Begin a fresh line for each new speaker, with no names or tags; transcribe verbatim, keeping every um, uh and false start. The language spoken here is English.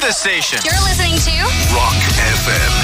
this station.
You're listening to
Rock F M.